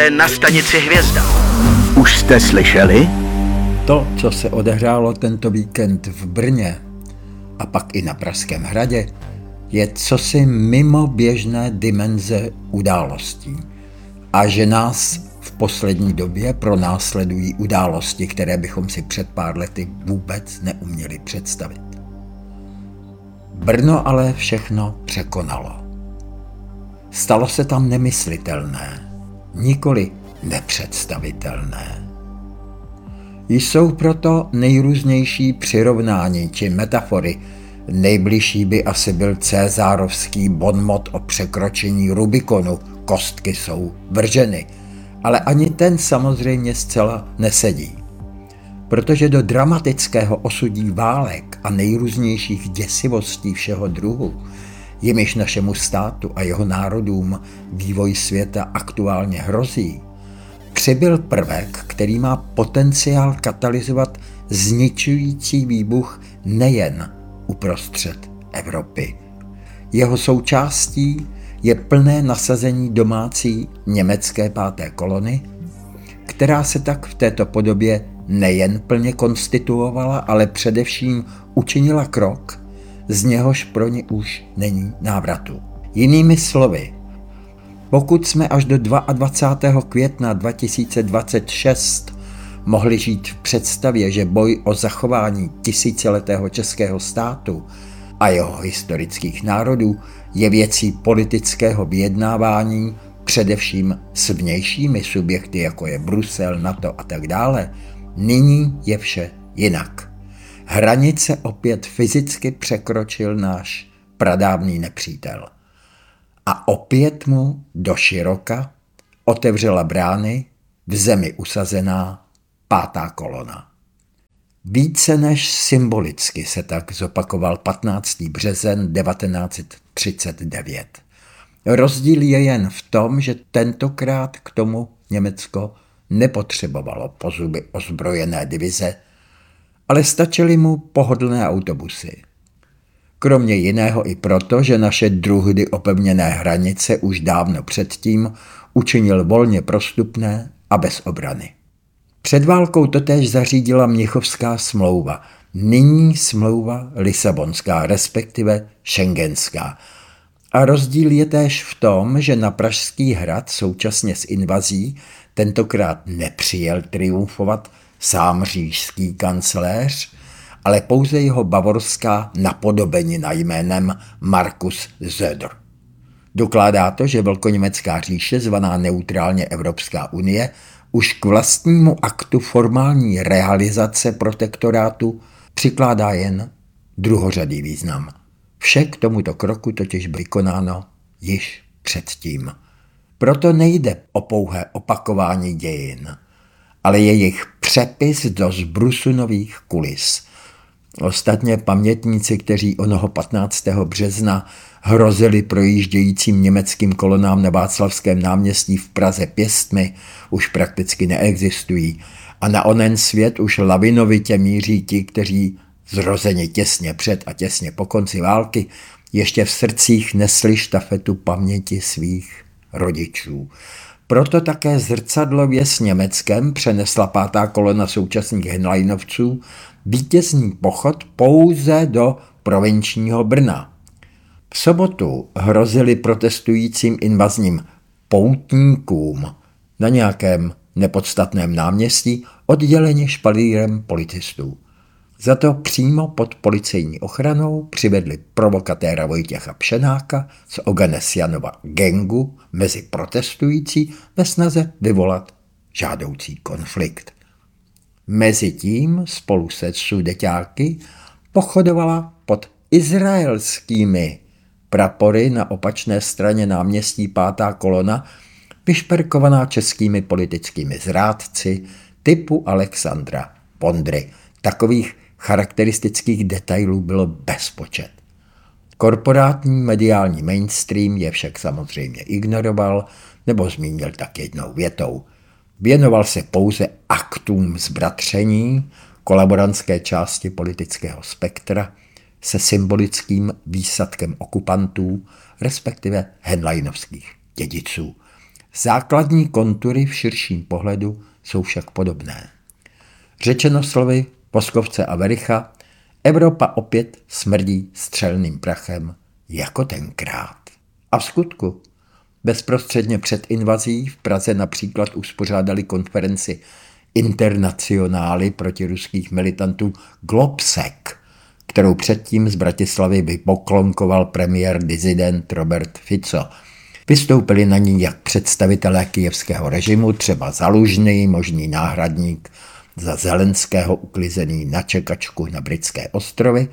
Na stanici Hvězda. Už jste slyšeli? To, co se odehrálo tento víkend v Brně a pak i na Pražském hradě, je cosi mimo běžné dimenze událostí. A že nás v poslední době pronásledují události, které bychom si před pár lety vůbec neuměli představit. Brno ale všechno překonalo. Stalo se tam nemyslitelné, nikoli nepředstavitelné. Jsou proto nejrůznější přirovnání či metafory. Nejbližší by asi byl cézárovský bonmot o překročení Rubikonu, kostky jsou vrženy, ale ani ten samozřejmě zcela nesedí. Protože do dramatického osudí válek a nejrůznějších děsivostí všeho druhu, jimiž našemu státu a jeho národům vývoj světa aktuálně hrozí, přibyl prvek, který má potenciál katalyzovat zničující výbuch nejen uprostřed Evropy. Jeho součástí je plné nasazení domácí německé 5. kolony, která se tak v této podobě nejen plně konstituovala, ale především učinila krok, z něhož pro ně už není návratu. Jinými slovy, pokud jsme až do 22. května 2026 mohli žít v představě, že boj o zachování tisíciletého českého státu a jeho historických národů je věcí politického vyjednávání, především s vnějšími subjekty, jako je Brusel, NATO a tak dále, nyní je vše jinak. Hranice opět fyzicky překročil náš pradávný nepřítel. A opět mu doširoka otevřela brány v zemi usazená 5. kolona. Více než symbolicky se tak zopakoval 15. březen 1939. Rozdíl je jen v tom, že tentokrát k tomu Německo nepotřebovalo po zuby ozbrojené divize, ale stačily mu pohodlné autobusy. Kromě jiného i proto, že naše druhdy opevněné hranice už dávno předtím učinil volně prostupné a bez obrany. Před válkou totéž zařídila Mnichovská smlouva, nyní smlouva Lisabonská, respektive Schengenská. A rozdíl je též v tom, že na Pražský hrad současně s invazí tentokrát nepřijel triumfovat sám říšský kancléř, ale pouze jeho bavorská napodobenina jménem Markus Söder. Dokládá to, že velkoněmecká říše, zvaná neutrálně Evropská unie, už k vlastnímu aktu formální realizace protektorátu přikládá jen druhořadý význam. Vše k tomuto kroku totiž bylo vykonáno již předtím. Proto nejde o pouhé opakování dějin, ale jejich přepis do zbrusu nových kulis. Ostatně pamětníci, kteří onoho 15. března hrozili projíždějícím německým kolonám na Václavském náměstí v Praze pěstmi, už prakticky neexistují a na onen svět už lavinovitě míří ti, kteří zrozeni těsně před a těsně po konci války ještě v srdcích nesli štafetu paměti svých rodičů. Proto také zrcadlově s Německem přenesla 5. kolona současných henleinovců vítězný pochod pouze do provinčního Brna. V sobotu hrozili protestujícím invazním poutníkům na nějakém nepodstatném náměstí odděleně špalírem policistů. Za to přímo pod policejní ochranou přivedli provokatéra Vojtěcha Pšenáka z Oganesjanova gangu mezi protestující ve snaze vyvolat žádoucí konflikt. Mezitím spolu se sudeťáky pochodovala pod izraelskými prapory na opačné straně náměstí 5. kolona, vyšperkovaná českými politickými zrádci typu Alexandra Vondry. Takových charakteristických detailů bylo bezpočet. Korporátní mediální mainstream je však samozřejmě ignoroval nebo zmínil tak jednou větou. Věnoval se pouze aktům zbratření kolaborantské části politického spektra se symbolickým výsadkem okupantů, respektive henleinovských dědiců. Základní kontury v širším pohledu jsou však podobné. Řečeno slovy Voskovce a Vericha, Evropa opět smrdí střelným prachem jako tenkrát. A v skutku, bezprostředně před invazí v Praze například uspořádali konferenci internacionály protiruských militantů Globsec, kterou předtím z Bratislavy vypoklonkoval premiér dizident Robert Fico. Vystoupili na ní jak představitelé kyjevského režimu, třeba Zalužný, možný náhradník za Zelenského uklizený na čekačku na Britské ostrovy,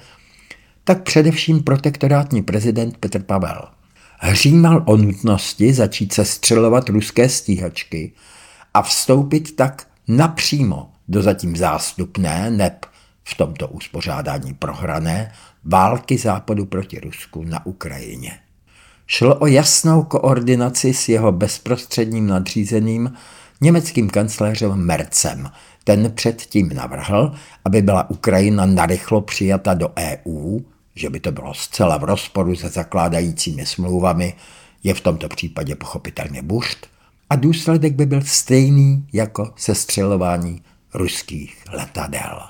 tak především protektorátní prezident Petr Pavel. Hřímal o nutnosti začít sestřelovat ruské stíhačky a vstoupit tak napřímo do zatím zástupné, neb v tomto uspořádání prohrané, války Západu proti Rusku na Ukrajině. Šlo o jasnou koordinaci s jeho bezprostředním nadřízeným německým kancléřem Merzem. Ten předtím navrhl, aby byla Ukrajina narychlo přijata do EU, že by to bylo zcela v rozporu se zakládajícími smlouvami, je v tomto případě pochopitelně bušt, a důsledek by byl stejný jako sestřelování ruských letadel.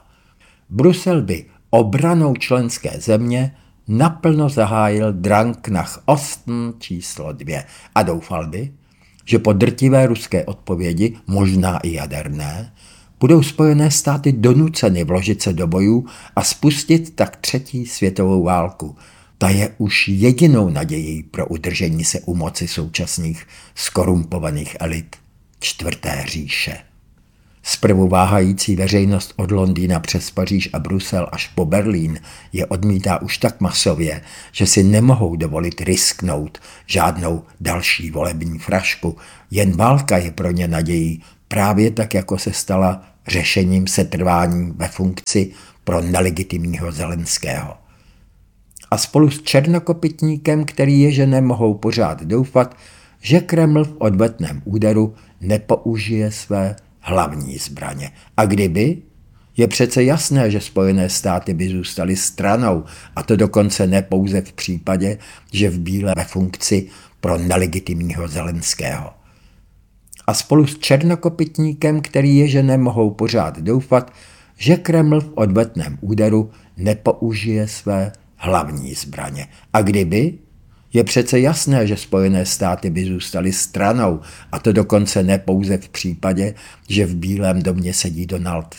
Brusel by obranou členské země naplno zahájil Drang nach Osten číslo 2 a doufal by, že po drtivé ruské odpovědi, možná i jaderné, budou Spojené státy donuceny vložit se do bojů a spustit tak třetí světovou válku. Ta je už jedinou nadějí pro udržení se u moci současných skorumpovaných elit čtvrté říše. Zprvu váhající veřejnost od Londýna přes Paříž a Brusel až po Berlín je odmítá už tak masově, že si nemohou dovolit risknout žádnou další volební frašku. Jen válka je pro ně nadějí, právě tak, jako se stala řešením setrvání ve funkci pro nelegitimního Zelenského. A spolu s černokopytníkem, který je, že nemohou pořád doufat, že Kreml v odvetném úderu nepoužije své hlavní zbraně. A kdyby, je přece jasné, že Spojené státy by zůstaly stranou, a to dokonce ne pouze v případě, že v bílé ve funkci pro nelegitimního Zelenského. A spolu s černokopytníkem, který je, že nemohou pořád doufat, že Kreml v odvetném úderu nepoužije své hlavní zbraně. A kdyby, je přece jasné, že Spojené státy by zůstaly stranou, a to dokonce ne pouze v případě, že v Bílém domě sedí Donald